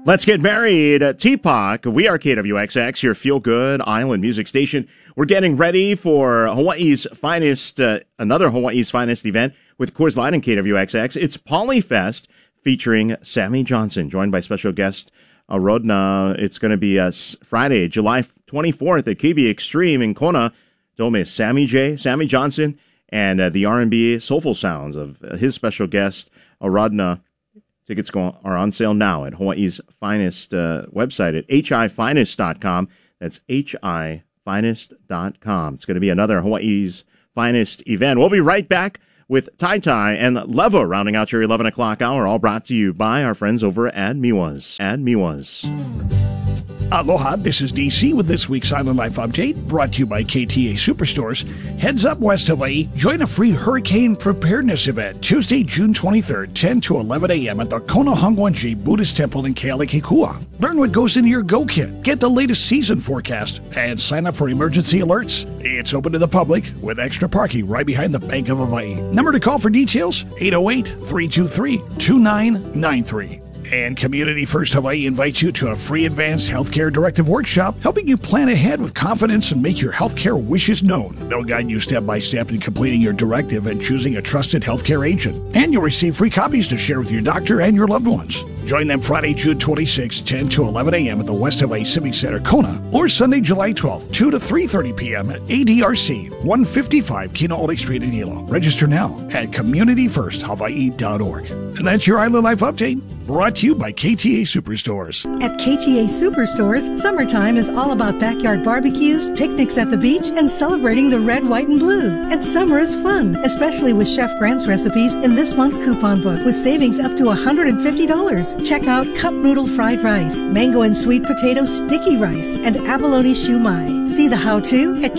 Let's get married at Teapot. We are KWXX, your feel-good island music station. We're getting ready for Hawaii's finest, another Hawaii's finest event with Coors Light and KWXX. It's Polyfest featuring Sammy Johnson, joined by special guest Rodna. It's going to be Friday, July 24th at KB Extreme in Kona. Dome Sammy Johnson, and the R&B soulful sounds of his special guest Rodna. Tickets are on sale now at Hawaii's finest website at hifinest.com. That's hifinest.com. It's going to be another Hawaii's finest event. We'll be right back with Tai Tai and Levo rounding out your 11 o'clock hour, all brought to you by our friends over at Miwas. Aloha, this is DC with this week's Island Life Update, brought to you by KTA Superstores. Heads up West Hawaii, join a free hurricane preparedness event Tuesday, June 23rd, 10 to 11 a.m. at the Kona Hongwanji Buddhist Temple in Kealakekua. Learn what goes into your Go Kit, get the latest season forecast, and sign up for emergency alerts. It's open to the public with extra parking right behind the Bank of Hawaii. Number to call for details, 808-323-2993. And Community First Hawaii invites you to a free advanced healthcare directive workshop, helping you plan ahead with confidence and make your healthcare wishes known. They'll guide you step by step in completing your directive and choosing a trusted healthcare agent. And you'll receive free copies to share with your doctor and your loved ones. Join them Friday, June 26, 10 to 11 a.m. at the West Hawaii Civic Center, Kona, or Sunday, July 12, 2 to 3:30 p.m. at ADRC, 155 Kino'ole Street in Hilo. Register now at communityfirsthawaii.org. And that's your Island Life Update, brought to you by KTA Superstores. At KTA Superstores, summertime is all about backyard barbecues, picnics at the beach, and celebrating the red, white, and blue. And summer is fun, especially with Chef Grant's recipes in this month's coupon book, with savings up to $150. Check out cup noodle fried rice, mango and sweet potato sticky rice, and abalone shumai. See the how-to at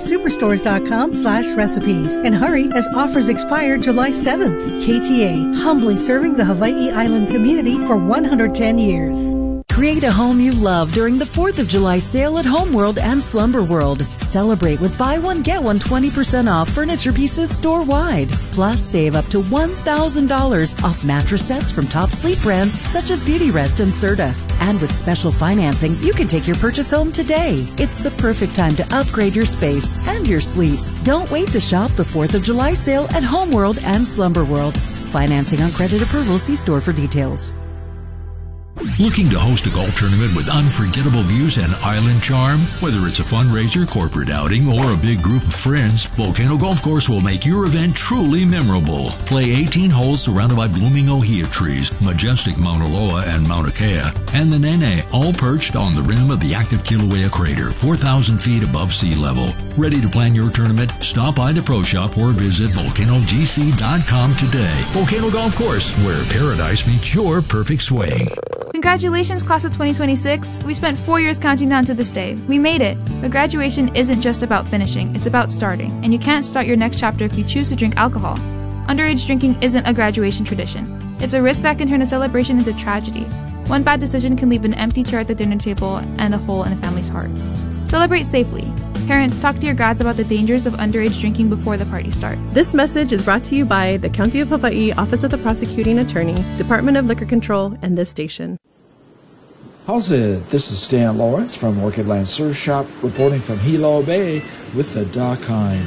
KTASuperstores.com/recipes. And hurry, as offers expire July 7th. KTA, humbly serving the Hawaii Island community for 110 years. Create a home you love during the 4th of July sale at Homeworld and Slumber World. Celebrate with buy one, get one 20% off furniture pieces store-wide. Plus, save up to $1,000 off mattress sets from top sleep brands such as Beautyrest and Serta. And with special financing, you can take your purchase home today. It's the perfect time to upgrade your space and your sleep. Don't wait to shop the 4th of July sale at Homeworld and Slumber World. Financing on credit approval. See store for details. Looking to host a golf tournament with unforgettable views and island charm? Whether it's a fundraiser, corporate outing, or a big group of friends, Volcano Golf Course will make your event truly memorable. Play 18 holes surrounded by blooming ohia trees, majestic Mauna Loa and Mauna Kea, and the Nene, all perched on the rim of the active Kilauea crater, 4,000 feet above sea level. Ready to plan your tournament? Stop by the Pro Shop or visit volcanogc.com today. Volcano Golf Course, where paradise meets your perfect swing. Congratulations, class of 2026. We spent 4 years counting down to this day. We made it. But graduation isn't just about finishing, it's about starting. And you can't start your next chapter if you choose to drink alcohol. Underage drinking isn't a graduation tradition. It's a risk that can turn a celebration into tragedy. One bad decision can leave an empty chair at the dinner table and a hole in a family's heart. Celebrate safely. Parents, talk to your grads about the dangers of underage drinking before the party starts. This message is brought to you by the County of Hawaii Office of the Prosecuting Attorney, Department of Liquor Control, and this station. How's it? This is Stan Lawrence from Orchid Land Surf Shop, reporting from Hilo Bay with the Dakine.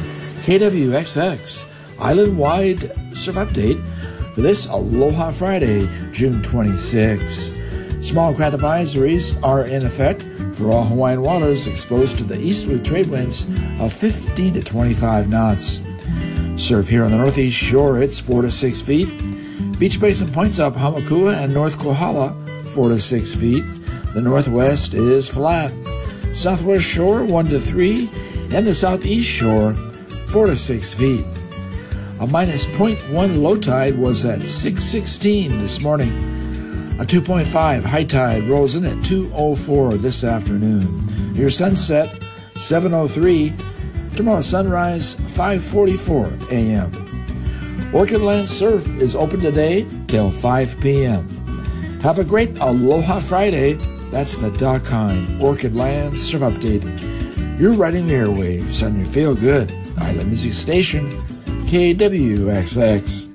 KWXX, island-wide surf update for this Aloha Friday, June 26. Small craft advisories are in effect for all Hawaiian waters exposed to the eastward trade winds of 15 to 25 knots. Surf here on the northeast shore, it's 4 to 6 feet. Beach breaks and points up Hamakua and North Kohala, 4 to 6 feet. The northwest is flat. Southwest shore, 1 to 3. And the southeast shore, 4 to 6 feet. A minus 0.1 low tide was at 6:16 this morning. A 2.5 high tide rolls in at 2:04 this afternoon. Your sunset, 7:03. Tomorrow sunrise, 5:44 a.m. Orchid Land Surf is open today till 5 p.m. Have a great Aloha Friday. That's the Dakine Orchid Land Surf Update. You're riding the airwaves on your feel-good island music station, KWXX.